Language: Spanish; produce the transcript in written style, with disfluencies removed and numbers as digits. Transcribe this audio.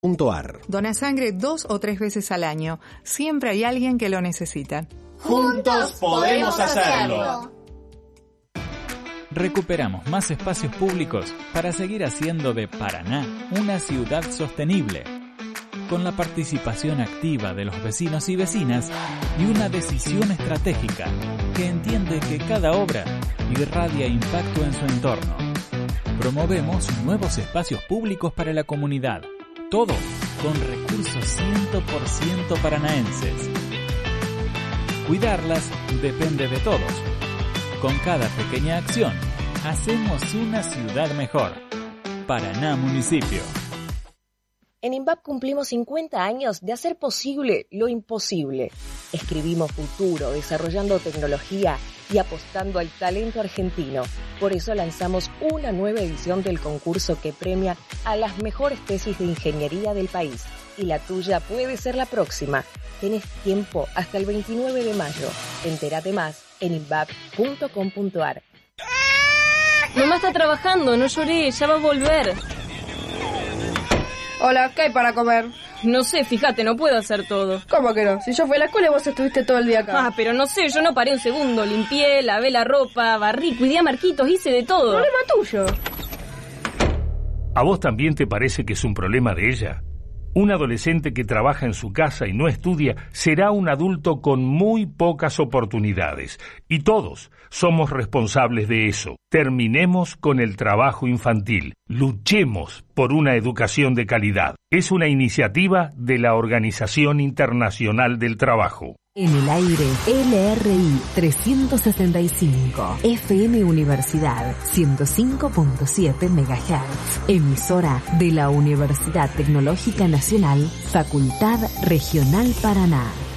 Dona sangre 2 o 3 veces al año. Siempre hay alguien que lo necesita. ¡Juntos podemos hacerlo! Recuperamos más espacios públicos para seguir haciendo de Paraná una ciudad sostenible, con la participación activa de los vecinos y vecinas y una decisión estratégica que entiende que cada obra irradia impacto en su entorno. Promovemos nuevos espacios públicos para la comunidad, todo con recursos 100% paranaenses. Cuidarlas depende de todos. Con cada pequeña acción, hacemos una ciudad mejor. Paraná Municipio. En INVAP cumplimos 50 años de hacer posible lo imposible. Escribimos futuro, desarrollando tecnología y apostando al talento argentino. Por eso lanzamos una nueva edición del concurso que premia a las mejores tesis de ingeniería del país. Y la tuya puede ser la próxima. Tenés tiempo hasta el 29 de mayo. Entérate más en invap.com.ar. Mamá está trabajando, no lloré, ya va a volver. Hola, ¿qué hay para comer? No sé, fíjate, no puedo hacer todo. ¿Cómo que no? Si yo fui a la escuela y vos estuviste todo el día acá. Ah, pero no sé, yo no paré un segundo. Limpié, lavé la ropa, barrí, cuidé a Marquitos, hice de todo. Problema tuyo. ¿A vos también te parece que es un problema de ella? Un adolescente que trabaja en su casa y no estudia será un adulto con muy pocas oportunidades. Y todos somos responsables de eso. Terminemos con el trabajo infantil. Luchemos por una educación de calidad. Es una iniciativa de la Organización Internacional del Trabajo. En el aire, LRI 365, FM Universidad 105.7 MHz, emisora de la Universidad Tecnológica Nacional, Facultad Regional Paraná.